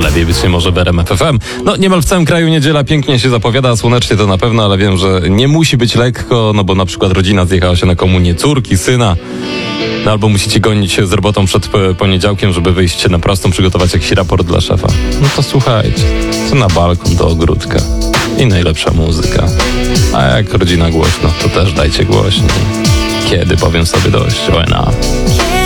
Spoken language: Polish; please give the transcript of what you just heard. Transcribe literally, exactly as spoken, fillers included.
lepiej być nie może w R M F F M. No niemal w całym kraju niedziela pięknie się zapowiada, słonecznie to na pewno, ale wiem, że nie musi być lekko, no bo na przykład rodzina zjechała się na komunię córki, syna, no albo musicie gonić się z robotą przed poniedziałkiem, żeby wyjść na prostą, przygotować jakiś raport dla szefa. No to słuchajcie, co na balkon do ogródka i najlepsza muzyka. A jak rodzina głośno, to też dajcie głośniej. Kiedy powiem sobie dość, O N A.